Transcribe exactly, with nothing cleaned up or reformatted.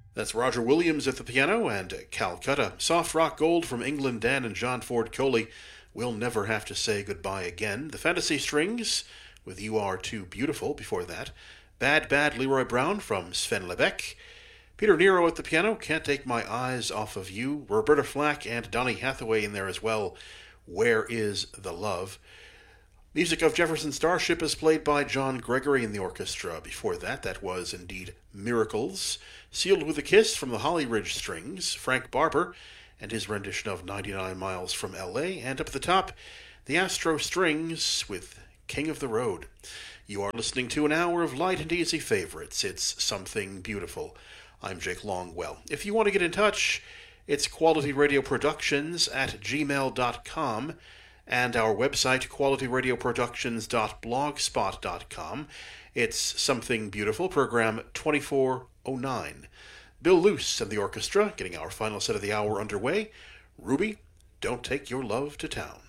That's Roger Williams at the piano and Calcutta. Soft Rock Gold from England Dan and John Ford Coley. We'll never have to say goodbye again. The Fantasy Strings with You Are Too Beautiful before that. Bad Bad Leroy Brown from Sven Lebeck. Peter Nero at the piano, Can't Take My Eyes Off of You. Roberta Flack and Donny Hathaway in there as well. Where Is the Love? Music of Jefferson Starship is played by John Gregory in the orchestra. Before that, that was indeed Miracles. Sealed with a Kiss from the Holly Ridge Strings, Frank Barber and his rendition of ninety-nine miles from L A. And up at the top, the Astro Strings with King of the Road. You are listening to an hour of light and easy favorites. It's Something Beautiful. I'm Jake Longwell. If you want to get in touch, it's Quality Radio Productions at gmail dot com and our website, quality radio productions dot blogspot dot com. It's Something Beautiful, program twenty-four oh nine. Bill Luce and the orchestra getting our final set of the hour underway. Ruby, Don't Take Your Love to Town.